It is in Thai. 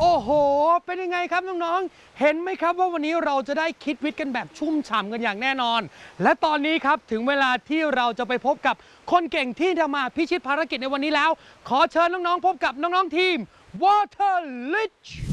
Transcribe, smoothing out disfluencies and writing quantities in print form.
โอ้โหเป็นยังไงครับน้องๆเห็นไหมครับว่าวันนี้เราจะได้คิดวิทย์กันแบบชุ่มฉ่ำกันอย่างแน่นอนและตอนนี้ครับถึงเวลาที่เราจะไปพบกับคนเก่งที่จะมาพิชิตภารกิจในวันนี้แล้วขอเชิญน้องๆพบกับน้องๆทีม Water Lich